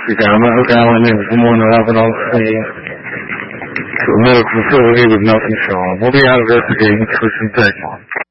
emergency guy. I'm not going in this morning. I have an to a medical facility with nothing showing. We'll be out investigating for some things.